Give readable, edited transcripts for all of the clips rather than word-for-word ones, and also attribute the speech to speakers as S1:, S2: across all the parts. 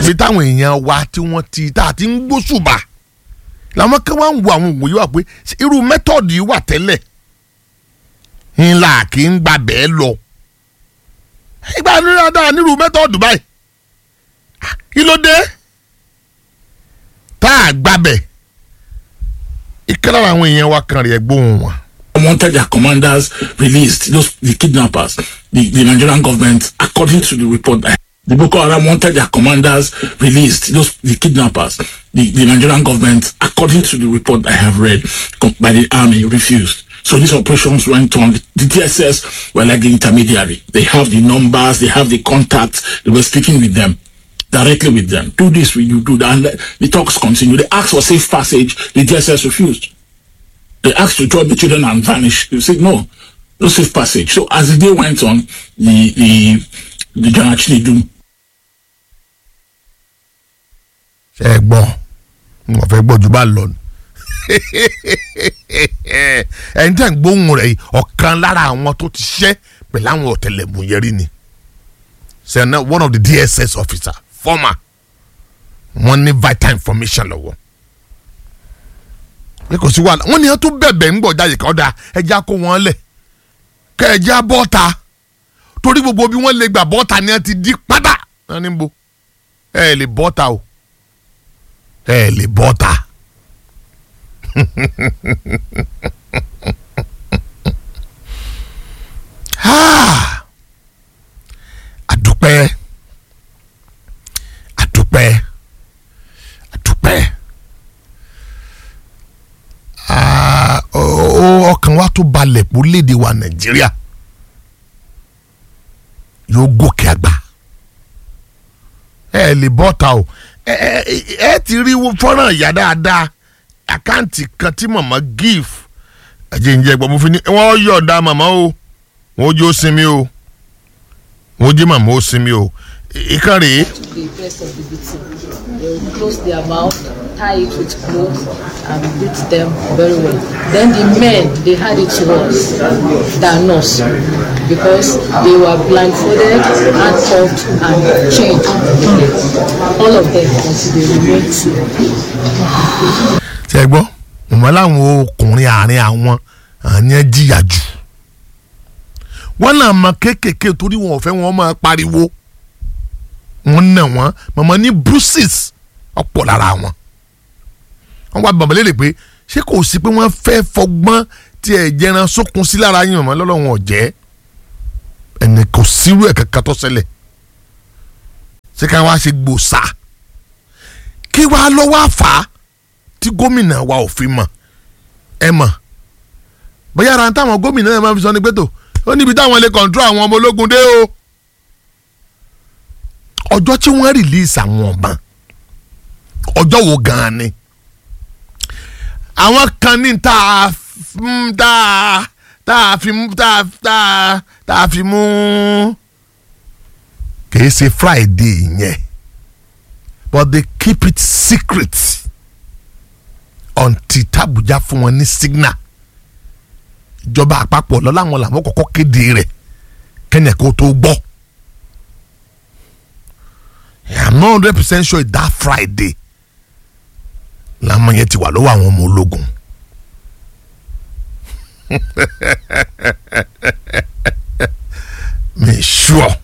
S1: bí táwọn èèyàn wa tí wọ́n ti tá a ti ń gbóṣùbà làwọn kan wá ń wo àwọn òwòye wà pé irú mẹ́tọ̀dù yìí wà tẹ́lẹ̀ ńlá kì í gba bẹ́ẹ̀ lọ ìgbà nílò nírú mẹ́tọ̀dù báyìí kí ló dé tá a gbà bẹ́ẹ̀ ìkànnì àwọn èèyàn wa kan rẹ̀ gbóhùn wọn.
S2: Wanted their commanders released, the kidnappers, the Nigerian government, according to the report. The Boko Haram wanted their commanders released, the kidnappers, the Nigerian government, according to the report I have read, by the army, refused. So these operations went on. The DSS were like the intermediary. They have the numbers, they have the contacts, they were speaking with them, directly with them. Do this, you do that, and the talks continue. They asked for safe passage, the DSS refused. They asked to drop the children and vanish. They said no safe passage. So as the day went on, the General Chinedu.
S1: Ṣé gbọ́ mo fẹ́ gbọ́ jù bá lọ ẹni tẹ́ ń gbóhùn rẹ̀ ọ̀kan lára àwọn tó ti ṣiṣẹ́ pẹ̀lú àwọn ọ̀tẹlẹ̀múyẹ́rí ni sẹ́nà one of the DSS officer former wọ́n ní vital information lọ́wọ́ ní kò sí wàhálà wọ́n ní ẹ tó bẹ̀bẹ̀ ń gbọ̀ jáde kan dá ẹja kó wọn lẹ̀ kẹ́ ẹja bọ́ta torí gbogbo bí wọ́n lè gbà bọ́ta ni ẹ ti di pátá náà níbo ẹ lè bọ́ta o ẹ lè bọ́ta àdúpẹ́ ọkàn wa tó balẹ̀ pọ̀ léde wa Nàìjíríà yóò gòkè àgbà ẹ lè bọ́ta o ẹ ti rí fọ́nrán ìyá dáadáa àkáǹtì kan tí màmá give àjẹǹjẹ gbọ́ mo fi ní wọ́n yọ̀ọ̀dá màmá o wọ́n jó sinmi o wọ́n jẹ́ màmá ó sinmi o ìkan rèé.
S3: The rest of the victim, they will close their mouth, tie it with clothes, and beat them very well. Then the men, they had it worse than us because they were blindfolded, handcuffed, and chained. All of them until they remained true.
S1: Ṣé gbọ́ mọ̀mọ́ láwọn ọkùnrin àárín àwọn àyàn jìyà jù wọ́n náà mọ kéékèèké torí wọn ò fẹ́ wọn máa pariwo wọ́n nà wọ́n mọ̀mọ́ ní bruises ọ̀pọ̀ lára wọn wọ́n wá bàbá lérè pé ṣé kò sí pé wọ́n fẹ́ fọgbọ́n tí ẹ̀ jẹran sókun sí lára yín mọ̀mọ́ lọ́lọ́wọ́n ọ̀jẹ́ ẹnì kò sírú ẹ̀ kankan tó ṣẹlẹ̀ ṣé ká wá ṣe gbòòsà kí wàá lọ́wọ́ àfà tí gómìnà wa ò fi mọ̀ ẹ mọ̀ bóyá ara táwọn gómìnà náà máa fi sọ ní pẹ́tò ó níbi táwọn lè control àwọn ọmọ ológun dé o ọjọ́ tí wọ́n release àwọn ọ̀bàn ọjọ́ wo gan-an ni àwọn kan ní tá a fi mú kìí ṣe Friday yẹn but they keep it secret until tabuja fún wọn ní signal ìjọba àpapọ̀ lọ́láwọn làwọn kọ́kọ́ kéde rẹ̀ kẹ́nyẹ̀ kó tó gbọ́. I'm not 100% sure that Friday làwọn yẹn ti wà lọ́wọ́ àwọn ọmọ ológun. Me sure.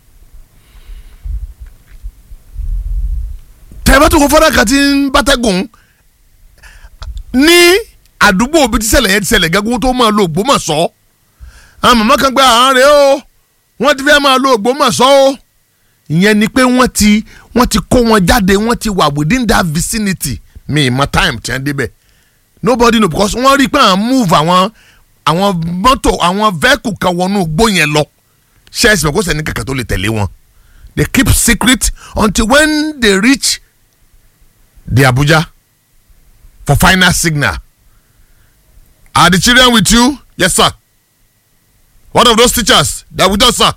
S1: tẹ́lẹ̀ tó kọ́ fọ́nrán kan tí ń bátẹ́gùn ní àdúgbò òbí tí ṣẹlẹ̀ yẹn ti ṣẹlẹ̀ gẹ́gún tó máa lo Ògbómọ̀ṣọ́ àwọn màmá kan gba àwọn rẹ̀ o wọ́n ti fẹ́ máa lo Ògbómọ̀ṣọ́ o ìyẹn ni pé wọ́n ti kó wọn jáde wọ́n ti wà within that vicinity mi ìmọ̀ time tí wọ́n débẹ̀ nobody know because wọ́n rí i pé àwọn move àwọn mọ́tò àwọn vehicle kan wọnú igbó yẹn lọ ṣẹ́ẹ̀sì kó sẹ́ni kankan tó lè tẹ̀lé wọn they keep secret until when they reach the Abuja for final signal. Are the children with you? Yes, sir. What of those teachers? They're with us, sir.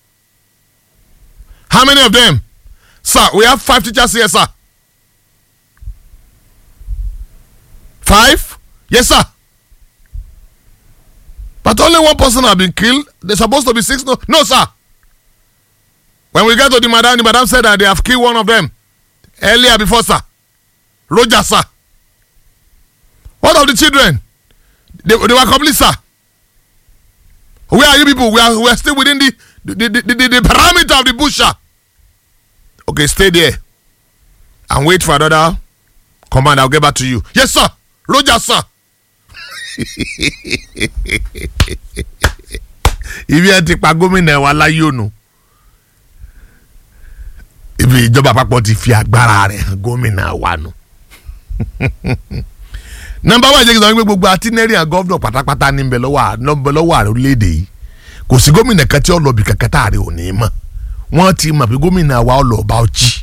S1: How many of them? Sir, we have 5 teachers here, sir. 5? Yes, sir. But only 1 person has been killed. There's supposed to be 6. No, sir. When we get to the madam said that they have killed one of them. earlier before, sir? Roger, sir. What of the children? They were complete, sir. Where are you people? We are still within the parameter of the bush, sir. Okay, stay there and wait for another command. I'll get back to you. Yes, sir. Roger, sir. Ibi ẹ ti pa gómìnà wa láyé ònù. Ibi ìjọba àpapọ̀ ti fi agbára rẹ̀ hàn gómìnà wa nù. Number one, jẹ́ kí n sọ pé gbogbo itinerary and governor pátápátá ní bẹ̀ lọ́wọ́ ààrẹ orílẹ̀-èdè yìí. Kò sí gómìnà kan tí ó lọ bí kankan tá a rẹ̀ ò ní mọ̀. Wọ́n ti mọ̀ pé gómìnà wa ó lọ bá ọjí.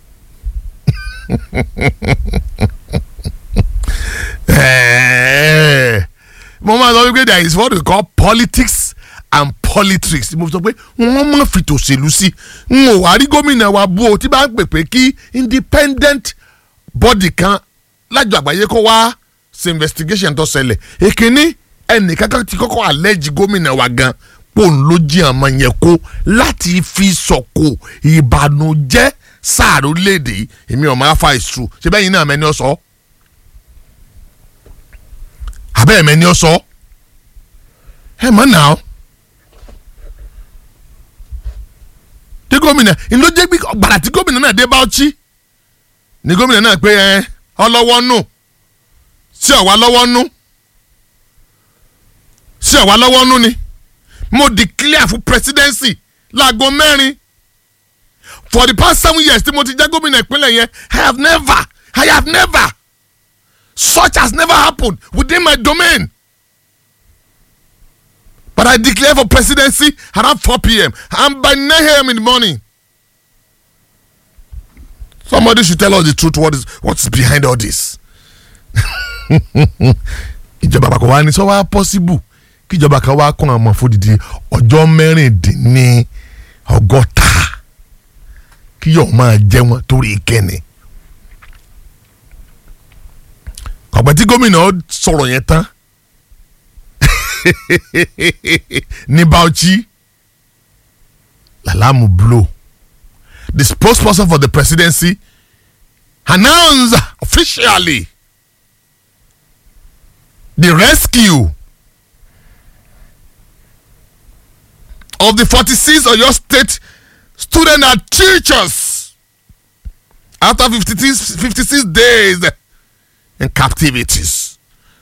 S1: Mo máa sọ wípé there is what we call politics and politics. Mo sọ pé wọ́n máa fi tòṣèlú sí. N ò wá rí gómìnà wa bú o tí bá ń pèpè kí independent body kan lájọ àgbáyé kó wá ṣe investigation tó ṣẹlẹ̀. Èkíní ẹnìkankan ti kọ́kọ́ allege gómìnà wa gan pòun ló jí àmọ́ yẹn kó láti fi sọ̀kò ìbànújẹ́ sáàrò léde. Èmi ò máa fa ìṣù ṣe bẹ́ẹ̀ yín náà mẹ́ni ọ sọ. Abẹ́ ẹ̀mẹ́ni ọ sọ. Ẹ mọ̀ náà. Tí gómìnà ìlú jẹ́ bí gbàrà tí gómìnà náà dé Bauchi ni gómìnà náà pé ọlọ́wọ́ nù sí ọ̀wá lọ́wọ́ nù sí ọ̀wá lọ́wọ́ nù ni mo declare fún presidency láago 4 for the past 7 years tí mo ti jẹ́ gómìnà ìpínlẹ̀ yẹn I have never such has never happened within my domain. But I declare for presidency around 4 p.m. and by 9 a.m. in the morning. Somebody should tell us the truth. What's behind all this? Ìjọba àpapọ̀ wa ni sọ wá possible kí ìjọba kan wá kún àwọn fòdìdí ọjọ́ 64 kí yóò máa jẹ wọn torí ìkẹ́ni. Ọ̀pẹ tí gómìnà sọ̀rọ̀ yẹn tán ní Bauchi làlámù blow. The spokesperson for the presidency announced officially the rescue of the 46 Oyo State students and teachers after 56 days in captivities.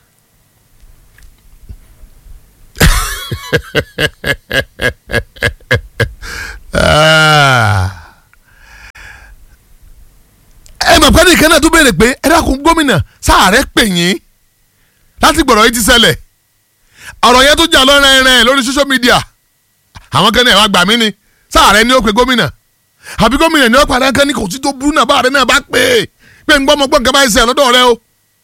S1: Ẹ mọ̀ pé nìkan náà tó béèrè pé ẹ dákun gómìnà sáàrẹ́ pè yín láti gbọ̀rọ̀ yìí ti ṣẹlẹ̀ ọ̀rọ̀ yẹn tó jà lọ́rẹ́ lórí social media àwọn kan náà wá gbà mí ni sáàrẹ́ ni ó pe gómìnà àbí gómìnà ni ó padà kan ní kò sí tó burú náà bá àrẹ náà bá pè é ń gbọ́mọgbọ́n nǹkan báyìí ṣe lọ́dọ̀ rẹ o.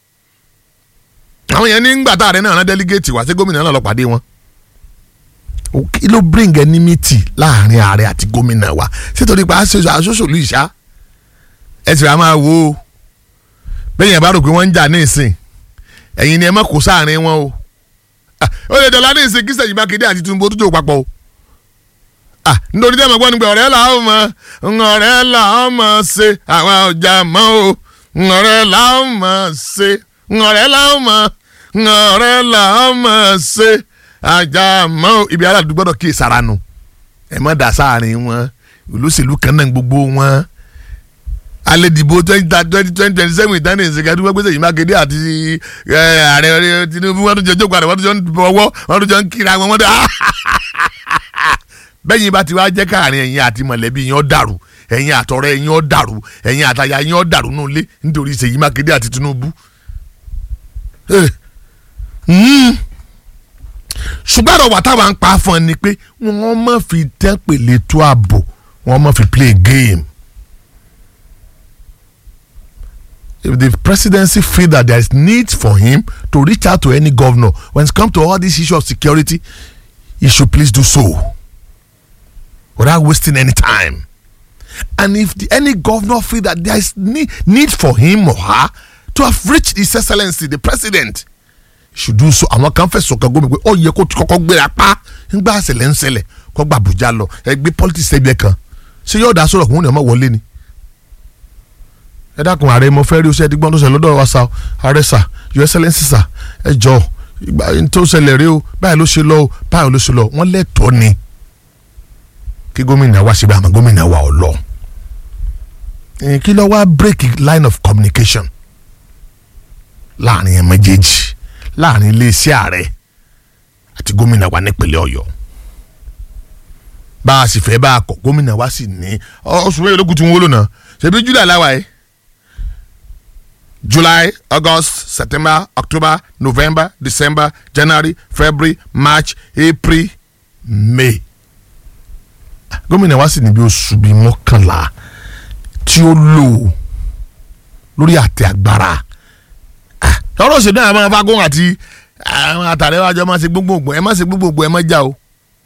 S1: Àwọn yẹn ní ń gbà tá àrẹ náà rán delegate wá sí gómìnà náà lọ pàdé wọn. Kí ló bring enmity láàrin ààrẹ àti gómìnà wa ṣé torí pa aṣoṣòlù ìṣá ẹ sì rà máa wo o bẹ́ẹ̀ yẹn bá rò pé wọ́n ń jà ní ìsìn ẹ̀yin ni ẹ má kó sáàrin wọn o ó lè dọ̀lá ní ìsìn kí Ṣèyí Mákindé àti Tinubu tó jò papọ̀ o nítorí tẹ́ ẹ mọ̀ gbọ́ ni pé ọ̀rẹ́ làwọn mọ̀ ṣe àwọn ọjà mọ́ o ọ̀rẹ́ làwọn mọ̀ ṣe ọ̀rẹ́ làwọn mọ̀ ṣe ajá mọ́ ibi aládùúgbò gbọ́dọ̀ kí sara nu ẹ má dà sáàrin wọn olóṣèlú kan náà gbogbo wọn alẹ́ dìbò 2027 ìdáná ìsìnkà tó gbé Ṣèyí Mákindé àti ààrẹ Tinubu wọn tó jọ jókòó àrẹ wọn tó jọ ń bọwọ́ wọn tó jọ ń kíra wọn tó bẹ́yìn bá ti wá jẹ́ káàrin ẹ̀yin àti mọ̀lẹ́bí yín ó dàrú ẹ̀yin àtọ̀rẹ́ yín ó dàrú ẹ̀yin àtàyà yín ó dàrú nù lé nítorí Ṣèyí Mákindé àti Tinubu. Ṣùgbọ́n àrò wà táwa ń pa fún ẹ ni pé wọ́n má fi tẹ́ pèlè tó ààbò wọ́n má fi play game. If the presidency feel that there is need for him to reach out to any governor when it comes to all this issue of security, he should please do so without wasting any time. And if any governor feel that there is need for him or her to have reached His Excellency the President, he should do so. Àwọn kan fẹ́ sọ̀kan gómìnà pé ó yẹ kó kọ́kọ́ gbéra pa nígbà ṣẹlẹ̀ ń ṣẹlẹ̀ kó gba Àbújá lọ ẹgbẹ́ politics ẹgbẹ́ kan ṣé yóò dá sọ̀rọ̀ kó wọ́n ní ọmọ wọlé ni. ẹ dákun ààrẹ mo fẹ́ rí oṣù ẹ̀dígbọ́n tó ṣẹlẹ̀ lọ́dọ̀ wa sa ààrẹ sà your excellency sà ẹ jọ ìgbà tó ṣẹlẹ̀ rí o báyìí ló ṣe lọ o báyìí ló ṣe lọ wọ́n lẹ́tọ̀ọ́ ni kí gómìnà wa ṣe bá àmọ́ gómìnà wa ọ̀ lọ kí ló wá break line of communication láàrin ẹ̀ méjèèjì láàrin iléeṣẹ́ ààrẹ àti gómìnà wa nípínlẹ̀ Ọ̀yọ́ bá a sì fẹ́ bá a kọ̀ gómìnà wa sì ní oṣù mẹ́rin lókùn tí wọ́n lò náà ṣebí July láwa yìí July, August, September, October, November, December, January, February, March, April, May. Gómìnà wa sì ní bí oṣù bíi mọ́kànlá tí ó lò lórí àtẹ agbára. Ọ̀rọ̀ òṣèlú náà máa fagún àti àwọn àtàrẹ́wájọ́ máa ṣe gbogbogbò ẹ má ṣe gbogbogbò ẹ má já o.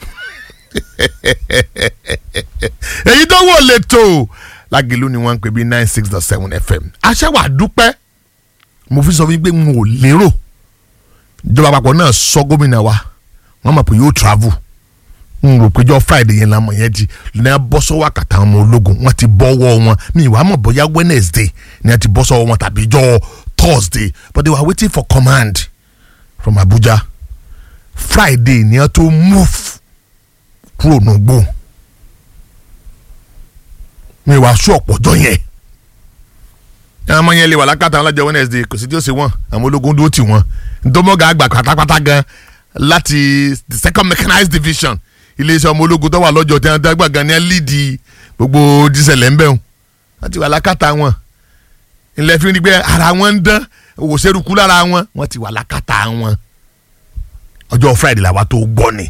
S1: Èyí tó wò lè tó Lágìlú ni wọ́n ń pè bí 96.7 FM. Aṣẹ́wà dúpẹ́ mo fi sọ wípé n ò lérò ìjọba àpapọ̀ náà sọ gómìnà wa wọ́n mọ̀ pé yóò travel n rò péjọ Friday yẹn lamọ̀ yẹn di ní a bọ́ sọ́wọ́ àkàtà ọmọ ológun wọ́n ti bọ́wọ́ wọn mi ìwà mọ̀ bóyá Wednesday ní a ti bọ́ sọ́wọ́ wọn tàbí jọ Thursday but they were waiting for command from Abuja Friday ní a tó move kúrò nùgbò mi wàá sọ ọ̀pọ̀jọ́ yẹn àwọn ọmọ yẹn lè wà lákàtà wọn lọ́jọ́ Wednesday kò sí tí ó ṣe wọ́n àwọn ológun dúró tì wọ́n ntọ́mọ́gà àgbà pátápátá gan láti the second mechanized division iléeṣẹ́ ọmọ ológun tó wà lọ́jọ́ tí wọ́n dágbà gan ní ẹ́ lídìí gbogbo dísẹ̀lẹ̀ ń bẹ̀ wọn láti wà lákàtà wọn ilẹ̀ fi ń rí pé ara wọn ń dán òwòṣẹ́rùkú lára wọn wọ́n ti wà lákàtà wọn ọjọ́ Friday làwa tó gbọ́ ni.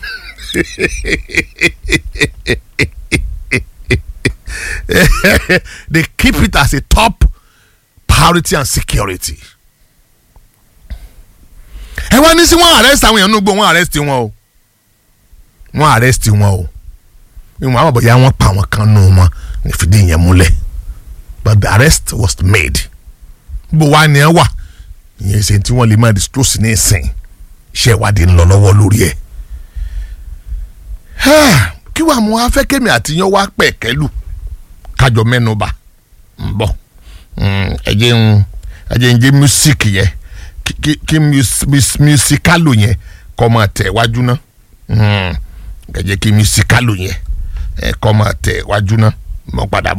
S1: They keep it as a top priority and security. ẹ wá ní sí wọn arrest àwọn èèyàn nígbò wọn arrest wọn o wọn arrest wọn o ìwọ̀n àwọn bọ̀yá wọn pa àwọn kan nù wọn ní fìdí ìyẹn múlẹ̀ but the arrest was made bó wá ní ẹ wà ìyẹn ṣe tí wọ́n lè máa disclose ní ìsìn iṣẹ́ ìwádìí ń lọ lọ́wọ́ lórí ẹ̀ kí wàá mú afẹ́kẹ́mi àtìyàn wá pẹ̀kẹ́lù kájọ mẹ́nuba ń bọ̀ ẹ̀jẹ̀ ń jẹ́ music yẹn kí musicalo yẹn kọ́ máa tẹ̀ wájú ná ẹ̀jẹ̀ kí musicalo yẹn kọ́ máa tẹ̀ wájú ná mọ̀ padà bọ̀.